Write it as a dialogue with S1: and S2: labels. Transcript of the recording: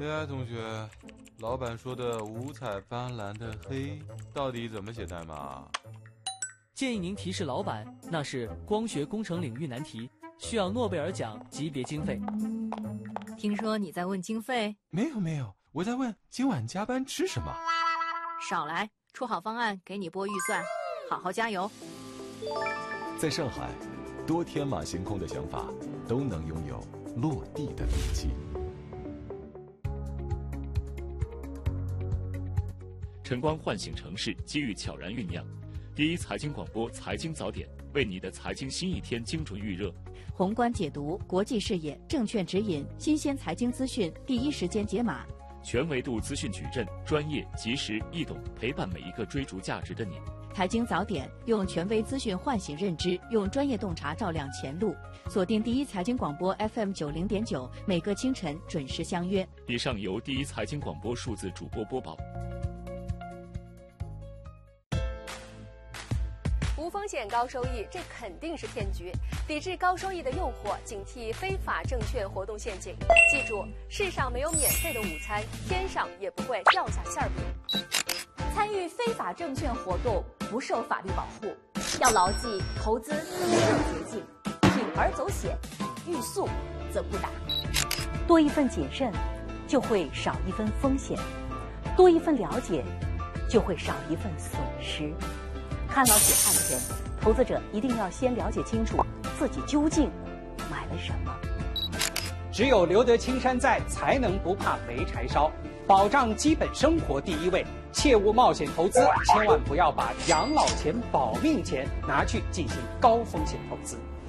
S1: AI 同学，老板说的五彩斑斓的黑到底怎么写代码？
S2: 建议您提示老板，那是光学工程领域难题，需要诺贝尔奖级别经费。
S3: 听说你在问经费？
S1: 没有，我在问今晚加班吃什么。
S3: 少来，出好方案给你拨预算，好好加油。
S4: 在上海，多天马行空的想法都能拥有落地的底气。
S5: 晨光唤醒城市，机遇悄然酝酿。第一财经广播财经早点，为你的财经新一天精准预热。
S6: 宏观解读，国际视野，证券指引，新鲜财经资讯，第一时间解码。
S5: 全维度资讯矩阵，专业、及时、易懂，陪伴每一个追逐价值的你。
S6: 财经早点，用权威资讯唤醒认知，用专业洞察照亮前路。锁定第一财经广播 FM90.9，每个清晨准时相约。
S5: 以上由第一财经广播数字主播播报。
S7: 无风险高收益，这肯定是骗局。抵制高收益的诱惑，警惕非法证券活动陷阱。记住，世上没有免费的午餐，天上也不会掉下馅饼。
S8: 参与非法证券活动不受法律保护，要牢记投资没有捷径，铤而走险，欲速则不达。
S9: 多一份谨慎，就会少一分风险；多一份了解，就会少一份损失。看牢血汗钱，投资者一定要先了解清楚自己究竟买了什么。
S10: 只有留得青山在，才能不怕没柴烧。保障基本生活第一位，切勿冒险投资，千万不要把养老钱、保命钱拿去进行高风险投资。